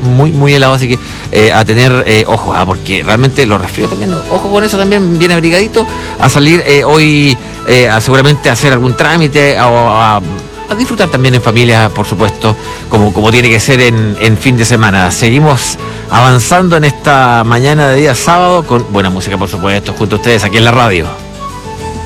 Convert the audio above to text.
muy, muy helado, así que a tener ojo, porque realmente los resfríos también, ojo con eso también, bien abrigadito, a salir hoy seguramente a hacer algún trámite o a disfrutar también en familia, por supuesto, como tiene que ser en fin de semana. Seguimos avanzando en esta mañana de día sábado con buena música, por supuesto, junto a ustedes aquí en la radio.